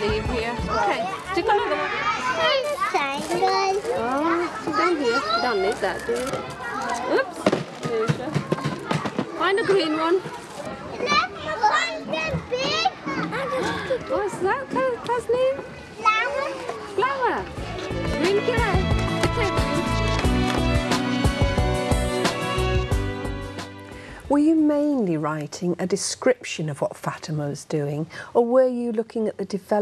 leave here. Okay, stick another one. Triangle. Oh, sit down here. You don't need that, do you? Oops. Lucia. Find a green one. What's that, Kathleen? Flower. Flower. Green killer. Were you mainly writing a description of what Fatima was doing, or were you looking at the development